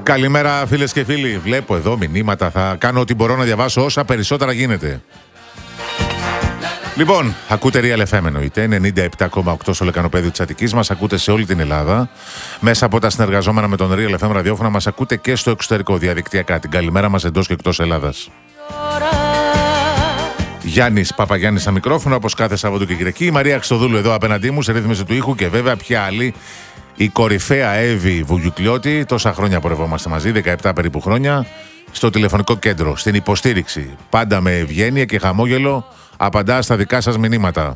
Καλημέρα φίλες και φίλοι. Βλέπω εδώ μηνύματα. Θα κάνω ό,τι μπορώ να διαβάσω όσα περισσότερα γίνεται. Λοιπόν, ακούτε Real FM εννοείται. 97,8 στο λεκανοπέδιο της Αττικής. Μας ακούτε σε όλη την Ελλάδα. Μέσα από τα συνεργαζόμενα με τον Real FM ραδιόφωνα μας ακούτε και στο εξωτερικό διαδικτυακά. Την καλημέρα μας εντός και εκτός Ελλάδας. Γιάννης Παπαγιάννης στα μικρόφωνα, όπως κάθε Σάββατο και Κυριακή. Η Μαρία Χρυστοδούλου εδώ απέναντί μου, σε ρύθμιση του ήχου και βέβαια ποια άλλη. Η κορυφαία Εύη Βουγιουκλιώτη, τόσα χρόνια πορευόμαστε μαζί, 17 περίπου χρόνια, στο τηλεφωνικό κέντρο, στην υποστήριξη. Πάντα με ευγένεια και χαμόγελο, απαντά στα δικά σας μηνύματα.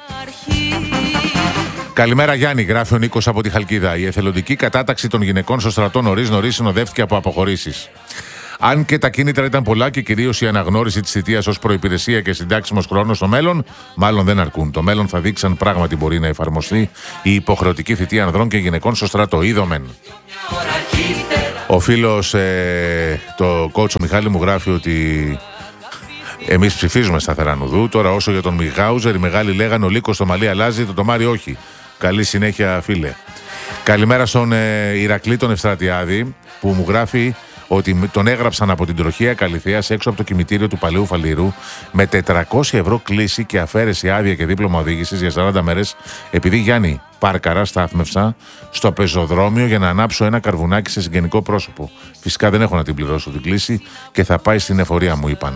Καλημέρα Γιάννη, γράφει ο Νίκος από τη Χαλκίδα. Η εθελοντική κατάταξη των γυναικών στο στρατό νωρίς συνοδεύτηκε από αποχωρήσεις. Αν και τα κίνητρα ήταν πολλά και κυρίως η αναγνώριση της θητείας ως προϋπηρεσία και συντάξιμος χρόνος στο μέλλον, μάλλον δεν αρκούν. Το μέλλον θα δείξει αν πράγματι μπορεί να εφαρμοστεί η υποχρεωτική θητεία ανδρών και γυναικών στο στρατό. Είδομεν. Ο φίλος, το κότσο Μιχάλη μου γράφει ότι εμείς ψηφίζουμε σταθερά νουδού. Τώρα όσο για τον Μιχάουζερ, οι μεγάλοι λέγανε ο Λύκος στο μαλλί αλλάζει, το τομάρι όχι. Καλή συνέχεια φίλε. Καλημέρα στον Ηρακλή τον Ευστρατιάδη που μου γράφει ότι τον έγραψαν από την τροχέα Καλυθέας έξω από το κημητήριο του Παλαιού Φαλήρου με 400 ευρώ κλίση και αφαίρεση άδεια και δίπλωμα οδήγησης για 40 μέρες επειδή Γιάννη Πάρκαρα στάθμευσα στο πεζοδρόμιο για να ανάψω ένα καρβουνάκι σε συγγενικό πρόσωπο. Φυσικά δεν έχω να την πληρώσω την κλίση και θα πάει στην εφορία μου είπαν.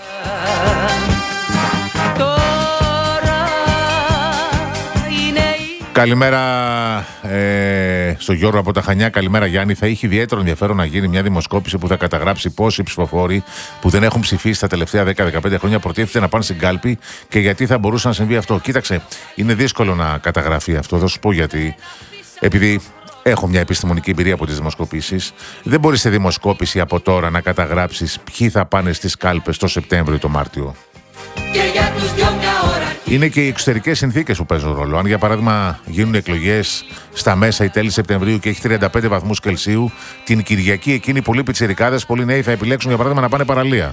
Καλημέρα στο Γιώργο από τα Χανιά. Καλημέρα Γιάννη. Θα είχε ιδιαίτερο ενδιαφέρον να γίνει μια δημοσκόπηση που θα καταγράψει πόσοι ψηφοφόροι που δεν έχουν ψηφίσει τα τελευταία 10-15 χρόνια προτίθεται να πάνε στην κάλπη και γιατί θα μπορούσε να συμβεί αυτό. Κοίταξε, είναι δύσκολο να καταγραφεί αυτό. Θα σου πω γιατί. Επειδή έχω μια επιστημονική εμπειρία από τις δημοσκοπήσεις, δεν μπορείς σε δημοσκόπηση από τώρα να καταγράψεις ποιοι θα πάνε στις κάλπες το Σεπτέμβριο ή το Μάρτιο. Είναι και οι εξωτερικές συνθήκες που παίζουν ρόλο. Αν για παράδειγμα γίνουν εκλογές στα μέσα ή τέλη Σεπτεμβρίου και έχει 35 βαθμούς Κελσίου, την Κυριακή εκείνοι πολλοί πιτσιρικάδες, πολλοί νέοι θα επιλέξουν για παράδειγμα να πάνε παραλία.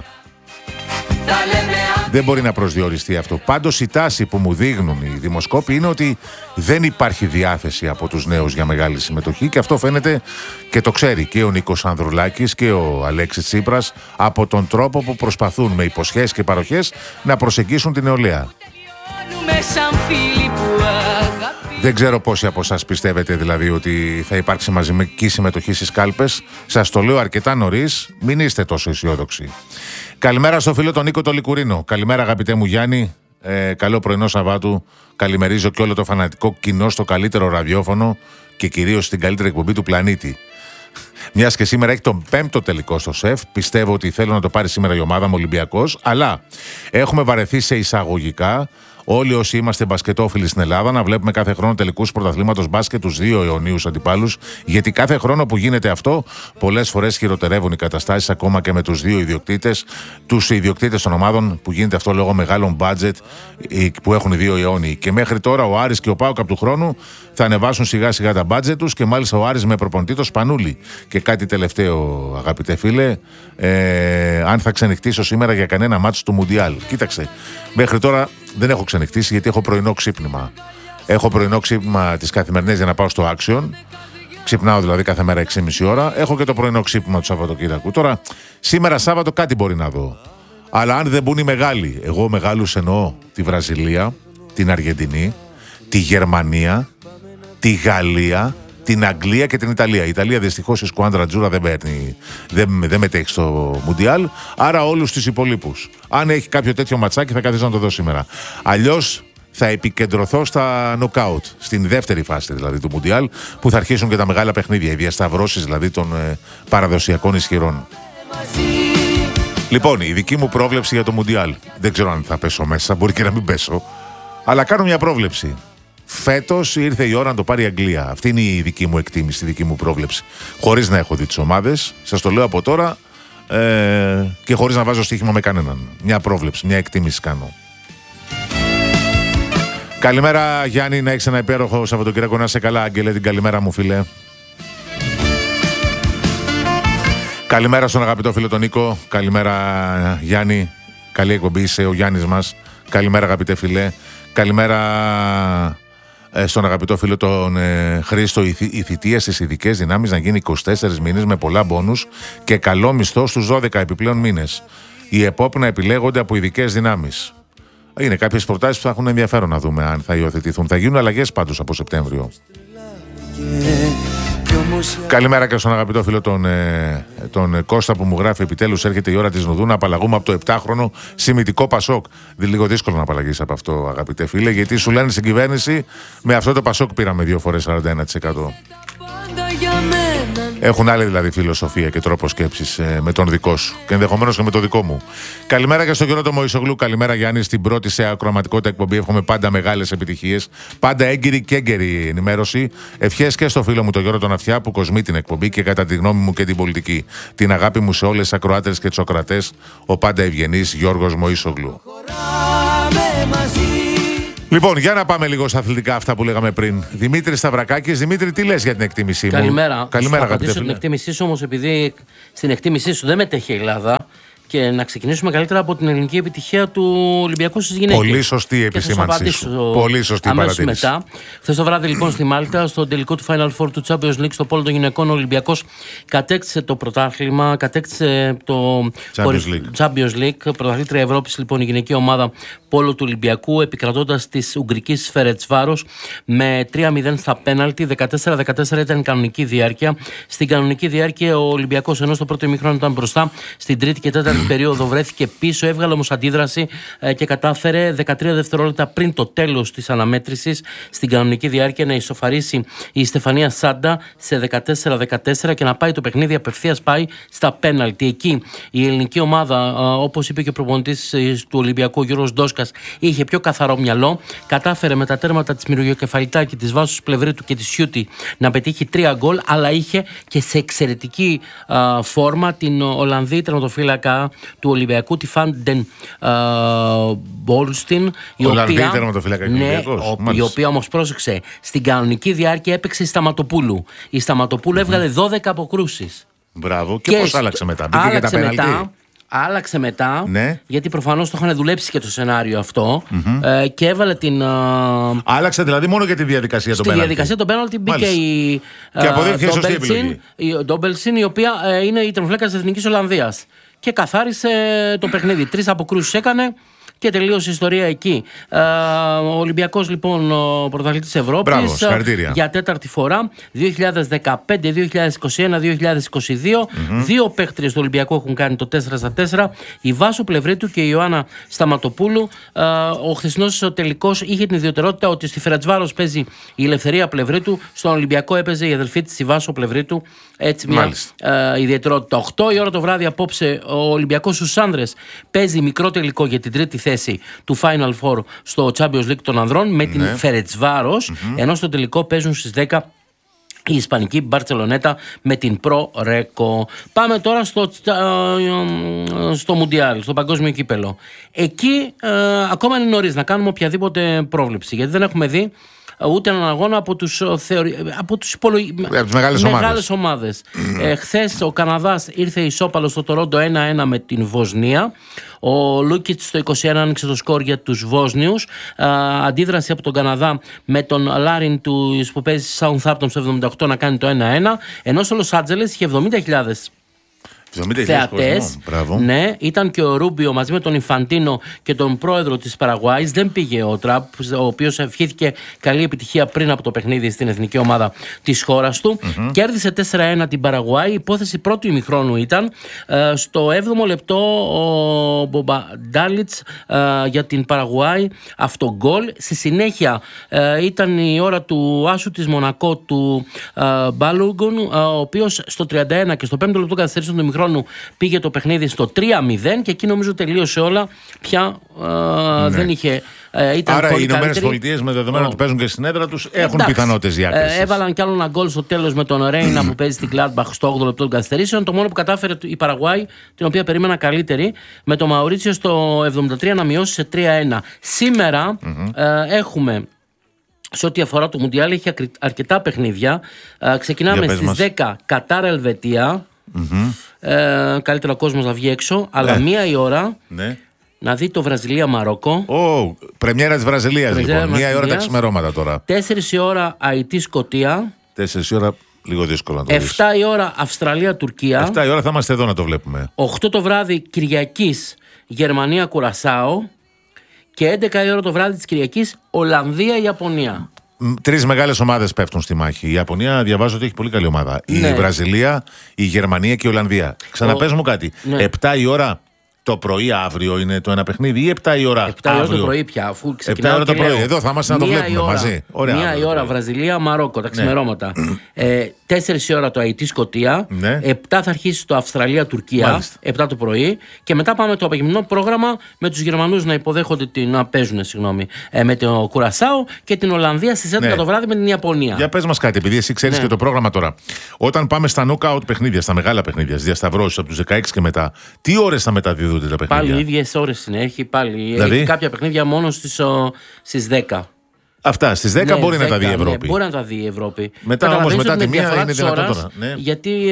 Δεν μπορεί να προσδιοριστεί αυτό. Πάντως η τάση που μου δείχνουν οι δημοσκόποι είναι ότι δεν υπάρχει διάθεση από τους νέους για μεγάλη συμμετοχή και αυτό φαίνεται και το ξέρει και ο Νίκος Ανδρουλάκης και ο Αλέξης Τσίπρας από τον τρόπο που προσπαθούν με υποσχέσεις και παροχές να προσεγγίσουν την νεολαία. Δεν ξέρω πόσοι από εσάς πιστεύετε δηλαδή ότι θα υπάρξει μαζική συμμετοχή στις κάλπες. Σας το λέω αρκετά νωρίς, μην είστε τόσο αισιόδοξοι. Καλημέρα στο φίλο τον Νίκο το Λικουρίνο. Καλημέρα αγαπητέ μου Γιάννη. Καλό πρωινό Σαββάτου. Καλημερίζω και όλο το φανατικό κοινό στο καλύτερο ραδιόφωνο και κυρίως στην καλύτερη εκπομπή του πλανήτη. Μιας και σήμερα έχει τον 5ο τελικό στο ΣΕΦ, πιστεύω ότι θέλω να το πάρει σήμερα η ομάδα μου Ολυμπιακός, αλλά έχουμε βαρεθεί σε εισαγωγικά όλοι όσοι είμαστε μπασκετόφιλοι στην Ελλάδα να βλέπουμε κάθε χρόνο τελικούς πρωταθλήματος μπάσκετ τους δύο αιωνίους αντιπάλους, γιατί κάθε χρόνο που γίνεται αυτό, πολλές φορές χειροτερεύουν οι καταστάσεις ακόμα και με τους δύο ιδιοκτήτες, τους ιδιοκτήτες των ομάδων που γίνεται αυτό λόγω μεγάλων μπάτζετ που έχουν οι δύο αιώνιοι. Και μέχρι τώρα ο Άρης και ο ΠΑΟΚ από του χρόνου θα ανεβάσουν σιγά σιγά τα μπάτζετ τους και μάλιστα ο Άρης με προπονητή το Σπανούλη. Και κάτι τελευταίο, αγαπητέ φίλε, αν θα ξενυχτήσω σήμερα για κανένα μάτσο του Μουντιάλ. Κοίταξε, μέχρι τώρα δεν έχω ξενυχτήσει γιατί έχω πρωινό ξύπνημα. Έχω πρωινό ξύπνημα τις καθημερινές για να πάω στο Action. Ξυπνάω δηλαδή κάθε μέρα 6,5 ώρα. Έχω και το πρωινό ξύπνημα του Σαββατοκύριακου. Τώρα, σήμερα Σάββατο κάτι μπορεί να δω. Αλλά αν δεν μπουν οι μεγάλοι, εγώ μεγάλους εννοώ τη Βραζιλία, την Αργεντινή, τη Γερμανία, τη Γαλλία, την Αγγλία και την Ιταλία. Η Ιταλία δυστυχώς η σκουάντρα Τζούρα δεν μετέχει στο Μουντιάλ, άρα όλους τους υπολείπους. Αν έχει κάποιο τέτοιο ματσάκι θα καθίσω να το δω σήμερα. Αλλιώς θα επικεντρωθώ στα νοκάουτ, στην δεύτερη φάση δηλαδή του Μουντιάλ, που θα αρχίσουν και τα μεγάλα παιχνίδια, οι διασταυρώσεις δηλαδή των παραδοσιακών ισχυρών. Λοιπόν, η δική μου πρόβλεψη για το Μουντιάλ. Δεν ξέρω αν θα πέσω μέσα, μπορεί και να μην πέσω, αλλά κάνω μια πρόβλεψη. Φέτος ήρθε η ώρα να το πάρει η Αγγλία. Αυτή είναι η δική μου εκτίμηση, η δική μου πρόβλεψη. Χωρίς να έχω δει τις ομάδες, σας το λέω από τώρα και χωρίς να βάζω στοίχημα με κανέναν. Μια πρόβλεψη, μια εκτίμηση κάνω. Καλημέρα Γιάννη, να έχεις ένα υπέροχο Σαββατοκύριακο, να είσαι καλά Άγγελε, την καλημέρα μου φίλε. Καλημέρα στον αγαπητό φίλο τον Νίκο, καλημέρα Γιάννη, καλή εκπομπή, είσαι ο Γιάννης μας. Καλημέρα αγαπητέ φίλε. Καλημέρα στον αγαπητό φίλο τον Χρήστο, η θητεία στις ειδικές δυνάμεις να γίνει 24 μήνες με πολλά μπόνους και καλό μισθό στους 12 επιπλέον μήνες. Οι ΕΠΟΠ να επιλέγονται από ειδικές δυνάμεις. Είναι κάποιες προτάσεις που θα έχουν ενδιαφέρον να δούμε αν θα υιοθετηθούν. Θα γίνουν αλλαγές πάντως από Σεπτέμβριο. Καλημέρα και στον αγαπητό φίλο τον Κώστα που μου γράφει: επιτέλους έρχεται η ώρα της Νουδού να απαλλαγούμε από το 7χρονο σημητικό Πασόκ. Λίγο δύσκολο να απαλλαγείς από αυτό, αγαπητέ φίλε, γιατί σου λένε στην κυβέρνηση με αυτό το Πασόκ πήραμε 2 φορές 41%. Έχουν άλλη δηλαδή φιλοσοφία και τρόπο σκέψης με τον δικό σου και ενδεχομένως και με το δικό μου. Καλημέρα και στον Γιώργο Μωυσογλου. Καλημέρα Γιάννη, στην πρώτη σε ακροαματικότητα εκπομπή. Εύχομαι πάντα μεγάλες επιτυχίες. Πάντα έγκυρη και έγκαιρη ενημέρωση. Ευχές και στο φίλο μου τον Γιώργο τον Αυτιά που κοσμεί την εκπομπή και κατά τη γνώμη μου και την πολιτική. Την αγάπη μου σε όλες τις ακροάτερες και τους ακροατές. Ο πάντα ευγενής Γιώργος Μωυσογλου. Λοιπόν, για να πάμε λίγο στα αθλητικά αυτά που λέγαμε πριν. Δημήτρη Σταυρακάκης. Δημήτρη, τι λες για την εκτίμησή μου? Καλημέρα. Καλημέρα, αγαπητέ φίλε. Την εκτίμησή σου όμως, επειδή στην εκτίμησή σου δεν μετέχει η Ελλάδα, και να ξεκινήσουμε καλύτερα από την ελληνική επιτυχία του Ολυμπιακού στις γυναίκες. Πολύ σωστή επισήμανσή σου. Πολύ σωστή παρατήρηση. Μετά. Χθες το βράδυ, λοιπόν, στη Μάλτα, στο τελικό του Final Four του Champions League στο πόλο των γυναικών, ο Ολυμπιακός κατέκτησε το πρωτάθλημα, κατέκτησε το Champions League, πρωταθλήτρια Ευρώπης, λοιπόν, η γυναική ομάδα πόλο του Ολυμπιακού, επικρατώντας της Ουγγρικής Φερετσβάρος με 3-0 στα πέναλτι. 14-14 ήταν η κανονική διάρκεια. Στην κανονική διάρκεια ο Ολυμπιακός, ενώ στο πρώτο ημίχρονο ήταν μπροστά, στην τρίτη και τέταρτη περίοδο βρέθηκε πίσω, έβγαλε όμως αντίδραση και κατάφερε 13 δευτερόλεπτα πριν το τέλος της αναμέτρησης στην κανονική διάρκεια να ισοφαρίσει η Στεφανία Σάντα σε 14-14 και να πάει το παιχνίδι απευθείας πάει στα πέναλτι. Εκεί η ελληνική ομάδα, όπως είπε και ο προπονητής του Ολυμπιακού, ο Γιώργος Ντόσκας, είχε πιο καθαρό μυαλό. Κατάφερε με τα τέρματα της Μυρωγιοκεφαλιτάκη, της Βάσους Πλευρίτου και της Σιούτη να πετύχει 3 γκολ, αλλά είχε και σε εξαιρετική φόρμα την Ολλανδή τερματοφύλακα του Ολυμπιακού, τη Φάντεν Μπόλστιν, η οποία όμως, πρόσεξε, στην κανονική διάρκεια έπαιξε η Σταματοπούλου. Η Σταματοπούλου έβγαλε 12 αποκρούσεις. Μπράβο. Και πώς άλλαξε μετά? Μπήκε για τα πέναλτι. Άλλαξε μετά, ναι. Γιατί προφανώς το είχαν δουλέψει και το σενάριο αυτό, και έβαλε την. Άλλαξε δηλαδή μόνο για τη διαδικασία των πέναλτι. Στη διαδικασία των πέναλτι μπήκε η. Και αποδείχθηκε σωστή επιλογή. Η Ντόμπελσιν, η οποία είναι η τερματοφύλακα της Εθνικής Ολλανδίας. Και καθάρισε το παιχνίδι. 3 αποκρούσεις έκανε και τελείωσε η ιστορία εκεί. Ο Ολυμπιακός, λοιπόν, πρωταθλητής Ευρώπης. Μπράβο, συγχαρητήρια. Για τέταρτη φορά, 2015, 2021, 2022. Δύο παίχτριες του Ολυμπιακού έχουν κάνει το 4-4. Η Βάσου Πλευρίτου και η Ιωάννα Σταματοπούλου. Ο χθεσινός τελικός είχε την ιδιαιτερότητα ότι στη Φερετσβάρος παίζει η Ελευθερία Πλευρίτου. Στον Ολυμπιακό έπαιζε η αδελφή της, η Βάσου Πλευρίτου. Έτσι, μια ιδιαιτερότητα. 8 η ώρα το βράδυ απόψε, ο Ολυμπιακός στους άνδρες παίζει μικρό τελικό για την τρίτη θέση του Final Four στο Champions League των ανδρών με την Φερετσβάρος, ενώ στο τελικό παίζουν στις 10 η Ισπανική Μπαρτσελονέτα με την Pro Reco. Πάμε τώρα στο Μουντιάλ, στο παγκόσμιο κύπελο. Εκεί ακόμα είναι νωρίς να κάνουμε οποιαδήποτε πρόβλεψη, γιατί δεν έχουμε δει ούτε έναν αγώνα από τους μεγάλες ομάδες. Χθες ο Καναδάς ήρθε ισόπαλο στο Τορόντο 1-1 με την Βοσνία. Ο Λούκιτς στο 21 άνοιξε το σκορ για τους Βόσνιους. Αντίδραση από τον Καναδά με τον Λάριν που παίζει στη Southampton στο 78 να κάνει το 1-1. Ενώ στο Λος Άντζελες είχε 70.000 θεατές. Ναι, ήταν και ο Ρούμπιο μαζί με τον Ινφαντίνο και τον πρόεδρο της Παραγουάης. Δεν πήγε ο Τραμπ, ο οποίος ευχήθηκε καλή επιτυχία πριν από το παιχνίδι στην εθνική ομάδα της χώρας του. Κέρδισε 4-1 την Παραγουάη. Η υπόθεση πρώτου ημιχρόνου ήταν στο 7ο λεπτό ο Μπομπαντάλιτς για την Παραγουάη αυτογκόλ. Στη συνέχεια ήταν η ώρα του άσου της Μονακό του Μπάλουγκον, ο οποίος στο 31 και στο 5ο λεπτό καθυστερήσεων του ημιχρόνου πήγε το παιχνίδι στο 3-0 και εκεί νομίζω τελείωσε όλα. Πια δεν είχε. Άρα οι Ηνωμένες Πολιτείες, με δεδομένο ότι παίζουν και στην έδρα τους, έχουν πιθανότητες διάκρισης. Έβαλαν κι άλλο ένα γκολ στο τέλος με τον Ρέινα που παίζει στην Gladbach στο 8ο λεπτό των καθυστερήσεων. Το μόνο που κατάφερε η Παραγουάη, την οποία περίμενα καλύτερη, με το Μαουρίτσιο στο 73 να μειώσει σε 3-1. Σήμερα έχουμε. Σε ό,τι αφορά το Μουντιάλ, έχει αρκετά παιχνίδια. Ξεκινάμε στις 10 Κατάρ Ελβετία. Καλύτερα ο κόσμος να βγει έξω. Αλλά 1 η ώρα να δει το Βραζιλία-Μαρόκο. Πρεμιέρα της Βραζιλίας λοιπόν. 1 η ώρα τα ξημερώματα τώρα. 4 η ώρα Αϊτή-Σκωτία. 4 η ώρα, λίγο δύσκολο να το δεις. 7 η ώρα Αυστραλία-Τουρκία. 7 η ώρα θα είμαστε εδώ να το βλέπουμε. 8 το βράδυ Κυριακής Γερμανία-Κουρασάο. Και 11 η ώρα το βράδυ της Κυριακής Ολλανδία-Ιαπωνία. 3 μεγάλες ομάδες πέφτουν στη μάχη. Η Ιαπωνία διαβάζω ότι έχει πολύ καλή ομάδα. Ναι. Η Βραζιλία, η Γερμανία και η Ολλανδία. Ξαναπες μου κάτι. Ναι. 7 η ώρα το πρωί αύριο είναι το ένα παιχνίδι ή 7 η ώρα 7 αύριο? η ώρα το πρωί πια, αφού ξεκινάω 7 η ώρα το και πρωί. λέω, Εδώ θα είμαστε να το βλέπουμε μαζί. Ωραία, 1 η ώρα Βραζιλία-Μαρόκο, τα ξημερώματα. 4 η ώρα το Αϊτή-Σκωτία. Ναι. 7 θα αρχίσει το Αυστραλία-Τουρκία. 7 το πρωί. Και μετά πάμε το απογευματινό πρόγραμμα με τους Γερμανούς να υποδέχονται να παίζουν, με το Κουρασάο και την Ολλανδία στις 11 το βράδυ με την Ιαπωνία. Για πες μας κάτι, επειδή εσύ ξέρεις και το πρόγραμμα τώρα. Όταν πάμε στα knockout παιχνίδια, στα μεγάλα παιχνίδια, στις διασταυρώσεις από τους 16 και μετά, τι ώρες θα μεταδίδονται τα παιχνίδια? Πάλι οι ίδιες ώρες είναι. Έχει Δηλαδή? κάποια παιχνίδια μόνο στις 10. Αυτά, στις 10 μπορεί να τα δει η Ευρώπη. Ναι, μπορεί να τα δει η Ευρώπη. Μετά όμως, μετά τη μία είναι δυνατόν τώρα. Ναι. Γιατί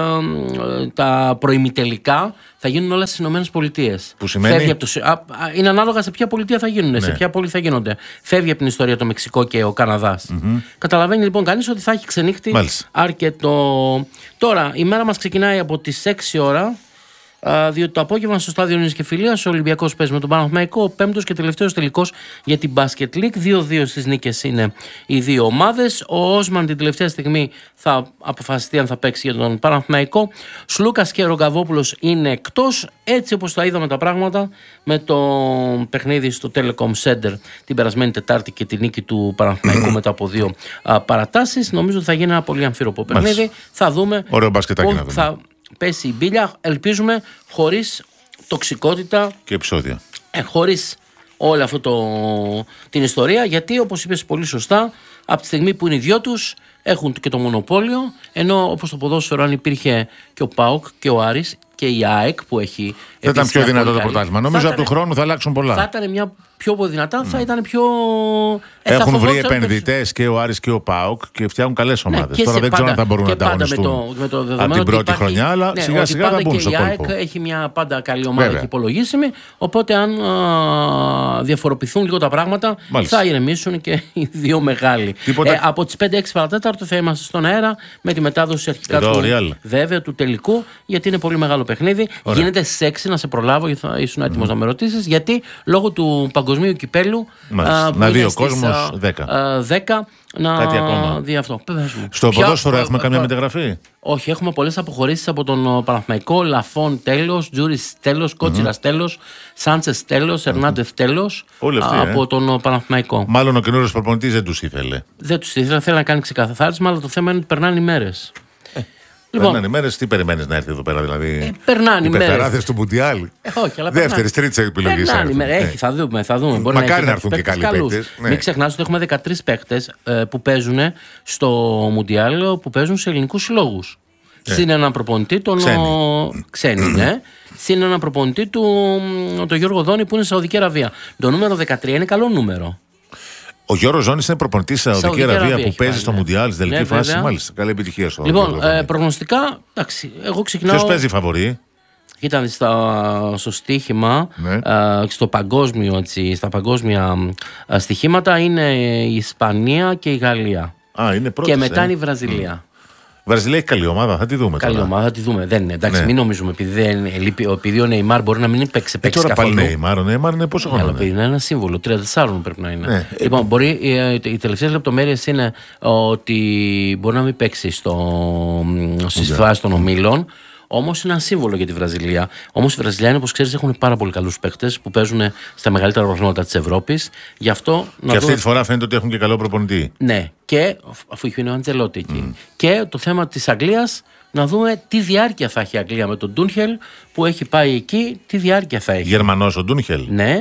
τα προημιτελικά θα γίνουν όλα στις Ηνωμένες Πολιτείες. Που σημαίνει? Είναι ανάλογα σε ποια πολιτεία θα γίνουν, σε ποια πόλη θα γίνονται. Φεύγει από την ιστορία το Μεξικό και ο Καναδάς. Καταλαβαίνει λοιπόν κανείς ότι θα έχει ξενύχτη αρκετό. Τώρα, η μέρα μας ξεκινάει από τις 6 ώρα. Διότι το απόγευμα στο στάδιο Νίκης και Φιλίας ο Ολυμπιακός παίζει με τον Παναθηναϊκό, ο πέμπτος και τελευταίος τελικός για την Basket League. 2-2 στις νίκες είναι οι δύο ομάδες. Ο Όσμαν την τελευταία στιγμή θα αποφασιστεί αν θα παίξει για τον Παναθηναϊκό. Σλούκας και Ρογκαβόπουλος είναι εκτός, έτσι όπως τα είδαμε τα πράγματα με το παιχνίδι στο Telecom Center την περασμένη Τετάρτη και τη νίκη του Παναθηναϊκού μετά από 2 παρατάσεις. Νομίζω ότι θα γίνει ένα πολύ αμφίροπο παιχνίδι. Θα δούμε. Ωραίο μπασκετάκι να δούμε. Πέσει η μπίλια, ελπίζουμε χωρίς τοξικότητα και επεισόδια. Χωρίς όλη αυτή την ιστορία, γιατί όπως είπες πολύ σωστά, από τη στιγμή που είναι οι δυο τους έχουν και το μονοπόλιο, ενώ όπως το ποδόσφαιρο αν υπήρχε και ο ΠΑΟΚ και ο Άρης και η ΑΕΚ που έχει. Θα ήταν πιο δυνατό το πρωτάθλημα. Νομίζω από του χρόνου θα αλλάξουν πολλά. Θα ήταν μια πιο δυνατά, θα ήταν πιο. Έχουν βρει επενδυτές και ο Άρης και ο ΠΑΟΚ και φτιάχνουν καλές ομάδες. Τώρα δεν ξέρω αν θα μπορούν να ανταγωνιστούν από την πρώτη χρονιά, αλλά σιγά σιγά θα μπουν στο κόλπο. Η ΑΕΚ έχει μια πάντα καλή ομάδα και υπολογίσιμη. Οπότε αν διαφοροποιηθούν λίγο τα πράγματα, θα ηρεμήσουν και οι δύο μεγάλοι. Από τις 5-6 παρατέταρτο θα είμαστε στον αέρα με τη μετάδοση αρχικά βέβαια του τελικού, γιατί είναι πολύ μεγάλο παιχνίδι. Γίνεται σεξι, να σε προλάβω, γιατί θα ήσουν έτοιμος να με ρωτήσεις, γιατί λόγω του παγκοσμίου κυπέλου να δει ο κόσμος 10 κάτι ακόμα δει αυτό. Στο ποδόσφαιρο έχουμε καμία μεταγραφή? Όχι, έχουμε πολλές αποχωρήσεις από τον Παναθηναϊκό. Λαφών τέλος, Τζούρις τέλος, Κότσιρας τέλος, Σάντσες τέλος, Ερνάντεφ τέλος από τον Παναθηναϊκό. Μάλλον ο καινούριος προπονητής δεν τους ήθελε. Δεν τους ήθελε, θέλει να κάνει ξεκαθάρισμα, αλλά το θέμα είναι ότι περνάνε οι μέρες. Περνάνε οι μέρες, τι περιμένεις να έρθει εδώ πέρα, δηλαδή? Περνάνε οι μέρες. Οι πεθαράδες του Μουντιάλ. Όχι, αλλά δεύτερη, τρίτη επιλογή. Περνάνε οι μέρες. Θα δούμε. Μακάρι να έρθουν και καλοί παίκτες. Μην ξεχνάς ότι έχουμε 13 παίκτες που παίζουν στο Μουντιάλ, που παίζουν σε ελληνικούς συλλόγους. Συν έναν προπονητή, τον ξένη, ναι. Συν έναν προπονητή τον Γιώργο Δόνη που είναι στη Σαουδική Αραβία. Το νούμερο 13 είναι καλό νούμερο. Ο Γιώργος Ζώνης είναι προπονητής στη Σαουδική Αραβία που παίζει στο Μουντιάλ, στη τελική φάση. Μάλιστα. Καλή επιτυχία στο Λοιπόν, προγνωστικά, εντάξει, εγώ ξεκινάω. Ποιος παίζει φαβορί? Ήταν στο στοίχημα, στο παγκόσμιο, στα παγκόσμια στοιχήματα είναι η Ισπανία και η Γαλλία. Είναι πρώτες, και μετά είναι η Βραζιλία. Η Βραζιλία έχει καλή ομάδα, θα τη δούμε. Καλή ομάδα, θα τη δούμε. Δεν είναι. Εντάξει, μην νομίζουμε επειδή ο Νεϊμάρ μπορεί να μην παίξει καθόλου. Τώρα πάλι Νεϊμάρ, ο Νεϊμάρ είναι πόσο χρόνο? Είναι ένα σύμβολο, 34 πρέπει να είναι. Λοιπόν, οι τελευταίες λεπτομέρειες είναι ότι μπορεί να μην παίξει στις φάσεις των ομίλων. Όμως είναι ένα σύμβολο για τη Βραζιλία. Όμως η Βραζιλία είναι, όπως ξέρεις, έχουν πάρα πολύ καλούς παίκτες που παίζουν στα μεγαλύτερα προγράμματα της Ευρώπης. Γι' αυτό. Και αυτή τη φορά φαίνεται ότι έχουν και καλό προπονητή. Ναι, και αφού είχε ο Αντζελότη εκεί. Και το θέμα της Αγγλίας, να δούμε τι διάρκεια θα έχει η Αγγλία με τον Ντούνχελ που έχει πάει εκεί, τι διάρκεια θα έχει. Γερμανός ο Ντούνχελ. Ναι.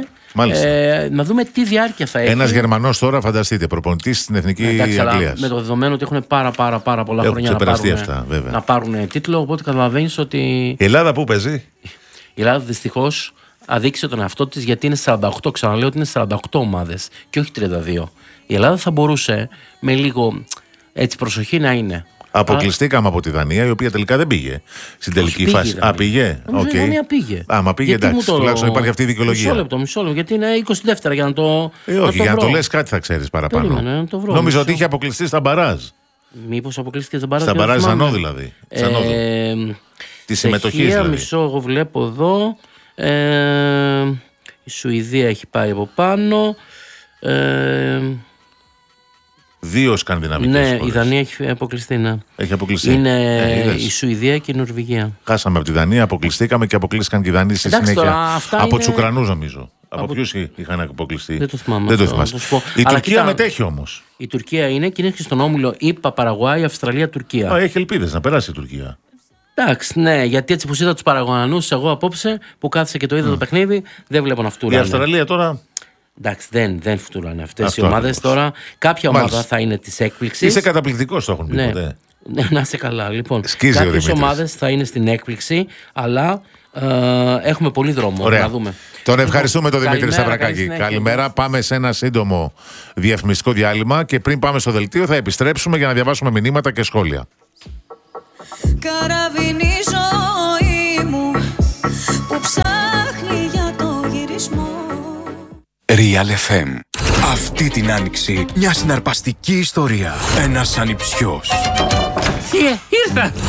Να δούμε τι διάρκεια θα έχει. Ένας Γερμανός τώρα, φανταστείτε, προπονητής στην εθνική Αγγλίας. Με το δεδομένο ότι έχουν πάρα πολλά χρόνια να πάρουν τίτλο. Οπότε καταλαβαίνεις ότι. Η Ελλάδα πού παίζει? Η Ελλάδα δυστυχώς αδείξε τον εαυτό της, γιατί είναι 48. Ξαναλέω ότι είναι 48 ομάδες και όχι 32. Η Ελλάδα θα μπορούσε με λίγο έτσι προσοχή να είναι. Αποκλειστήκαμε από τη Δανία, η οποία τελικά δεν πήγε στην τελική φάση. Πήγε. Η Δανία πήγε. Άμα πήγε, εντάξει. Τουλάχιστον υπάρχει αυτή η δικαιολογία. Μισό λεπτό, γιατί είναι 22 για να το. Όχι, για να το λες κάτι θα ξέρεις παραπάνω. Περίμενε, να το βρω. Νόμιζα ότι είχε αποκλειστεί στα μπαράζ. Μήπως αποκλείστηκε στα μπαράζ. Στα μπαράζ Ζανό δηλαδή. Τη συμμετοχή δηλαδή. Μισό, εγώ βλέπω εδώ. Η Σουηδία έχει πάει από πάνω. 2 σκανδιναβικές χώρες. Ναι, η Δανία έχει αποκλειστεί, ναι. Έχει αποκλειστεί. Είναι η Σουηδία και η Νορβηγία. Χάσαμε από τη Δανία, αποκλειστήκαμε και αποκλείστηκαν και οι Δανείοι στη συνέχεια. Από τους Ουκρανούς νομίζω. Από ποιους είχαν αποκλειστεί. Δεν το θυμάμαι. Η Τουρκία μετέχει όμως. Η Τουρκία είναι και είναι και στον όμιλο ΙΠΑ, Παραγουάη, Αυστραλία, Τουρκία. Έχει ελπίδες να περάσει η Τουρκία. Εντάξει, ναι, γιατί έτσι που είδα τους Παραγουανούς εγώ απόψε που κάθισα και το είδα το παιχνίδι, δεν βλέπω να φτούρανε. Η Αυστραλία τώρα. Εντάξει, δεν φτούρανε αυτές οι ομάδες τώρα. Κάποια ομάδα θα είναι της έκπληξης. Είσαι καταπληκτικός, το έχουν πει ποτέ. Ναι, να είσαι καλά. Λοιπόν, κάποιες ομάδες θα είναι στην έκπληξη, αλλά έχουμε πολύ δρόμο. Ωραία. Να δούμε. Τον ευχαριστούμε τον Δημήτρη Σταυρακάκη. Καλημέρα. Πάμε σε ένα σύντομο διαφημιστικό διάλειμμα και πριν πάμε στο δελτίο θα επιστρέψουμε για να διαβάσουμε μηνύματα και σχόλια. Καραβινή ζωή μου που ψάχνει για το γυρισμό. Real FM. Αυτή την άνοιξη μια συναρπαστική ιστορία. Ένας ανιψιός. Ήρθα!